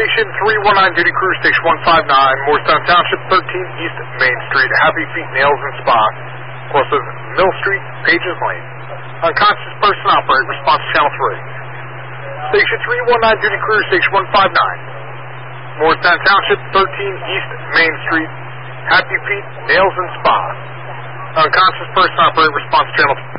Station 319, duty crew, Station 159, Morristown Township, 13 East Main Street, Happy Feet Nails and Spa, close of Mill Street, Pages Lane. Unconscious person operate, response channel 3. Station 319, duty crew, Station 159, Morristown Township, 13 East Main Street, Happy Feet Nails and Spa. Unconscious person operate, response channel 3.